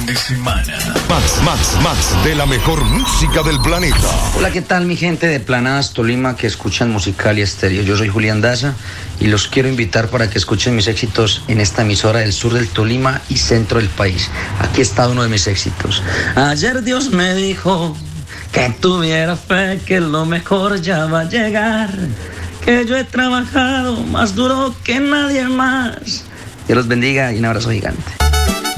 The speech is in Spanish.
fin de semana. Max de la mejor música del planeta. Hola, ¿qué tal mi gente de Planadas, Tolima, que escuchan Musicalia Estéreo? Yo soy Julián Daza y los quiero invitar para que escuchen mis éxitos en esta emisora del sur del Tolima y centro del país. Aquí está uno de mis éxitos. Ayer Dios me dijo que tuviera fe, que lo mejor ya va a llegar, que yo he trabajado más duro que nadie más. Dios los bendiga y un abrazo gigante.